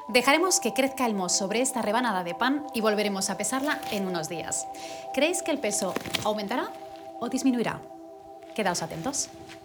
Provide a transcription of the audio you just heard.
Dejaremos que crezca el moho sobre esta rebanada de pan y volveremos a pesarla en unos días. ¿Creéis que el peso aumentará o disminuirá? Quedaos atentos.